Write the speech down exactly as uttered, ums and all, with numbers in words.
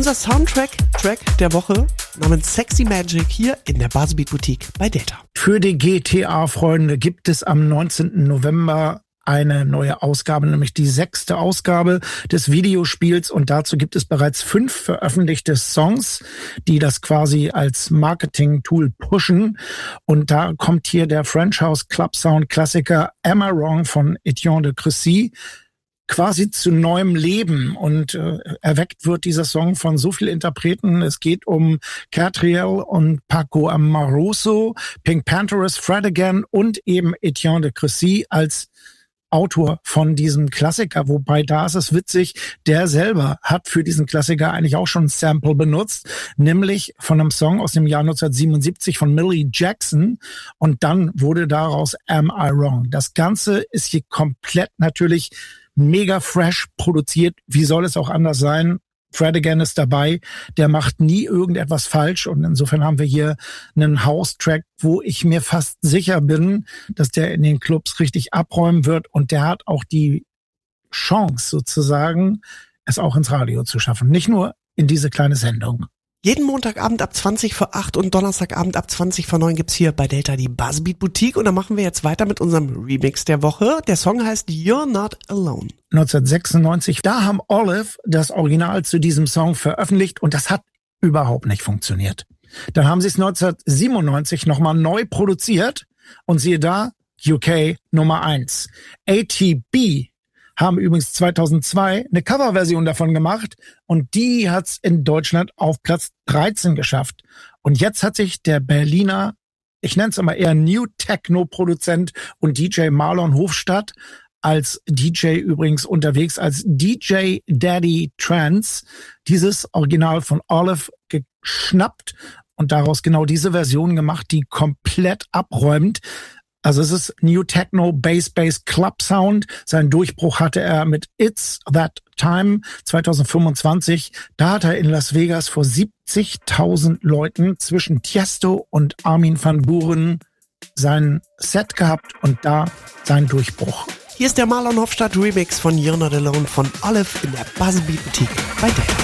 unser Soundtrack-Track der Woche namens Sexy Magic hier in der Buzzbeat Boutique bei Delta. Für die G T A-Freunde gibt es am neunzehnten November eine neue Ausgabe, nämlich die sechste Ausgabe des Videospiels, und dazu gibt es bereits fünf veröffentlichte Songs, die das quasi als Marketing-Tool pushen, und da kommt hier der French House Club Sound Klassiker Am I Wrong von Etienne de Crécy quasi zu neuem Leben, und äh, erweckt wird dieser Song von so vielen Interpreten. Es geht um Catriel und Paco Amoroso, Pink Panthers, Fred Again und eben Etienne de Crécy als Autor von diesem Klassiker, wobei da ist es witzig, der selber hat für diesen Klassiker eigentlich auch schon ein Sample benutzt, nämlich von einem Song aus dem Jahr neunzehnhundertsiebenundsiebzig von Millie Jackson, und dann wurde daraus Am I Wrong. Das Ganze ist hier komplett natürlich mega fresh produziert, wie soll es auch anders sein? Fred Again ist dabei, der macht nie irgendetwas falsch, und insofern haben wir hier einen House-Track, wo ich mir fast sicher bin, dass der in den Clubs richtig abräumen wird, und der hat auch die Chance sozusagen, es auch ins Radio zu schaffen, nicht nur in diese kleine Sendung. Jeden Montagabend ab zwanzig vor acht und Donnerstagabend ab zwanzig vor neun gibt's hier bei Delta die Buzzbeat Boutique, und da machen wir jetzt weiter mit unserem Remix der Woche. Der Song heißt You're Not Alone. neunzehnhundertsechsundneunzig, da haben Olive das Original zu diesem Song veröffentlicht, und das hat überhaupt nicht funktioniert. Dann haben sie es neunzehnhundertsiebenundneunzig nochmal neu produziert, und siehe da, U K Nummer eins. A T B haben übrigens zweitausendzwei eine Coverversion davon gemacht, und die hat's in Deutschland auf Platz dreizehn geschafft. Und jetzt hat sich der Berliner, ich nenne es immer eher New Techno-Produzent und D J Marlon Hofstadt, als D J übrigens unterwegs, als D J Daddy Trance, dieses Original von Olive geschnappt und daraus genau diese Version gemacht, die komplett abräumt. Also es ist New Techno, Bass, Bass, Club Sound. Seinen Durchbruch hatte er mit It's That Time zweitausendfünfundzwanzig. Da hat er in Las Vegas vor siebzigtausend Leuten zwischen Tiesto und Armin van Buuren sein Set gehabt, und da sein Durchbruch. Hier ist der Marlon Hofstadt Remix von You're Not Alone von Olive in der Buzzbeat Boutique bei Delta.